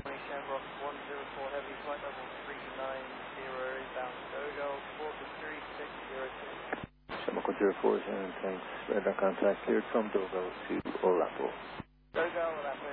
Shamrock 104 Heavy, flight level 390 inbound Dogal, quarter 3602. Shamrock 104, thanks. Radar contact cleared from Dogal to Olapo. Dogal, Olapo.